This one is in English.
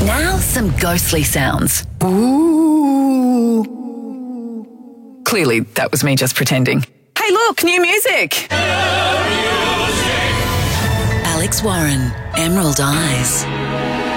Now some ghostly sounds. Ooh. Clearly, that was me just pretending. Hey, look, new music! Alex Warren, Emerald Eyes.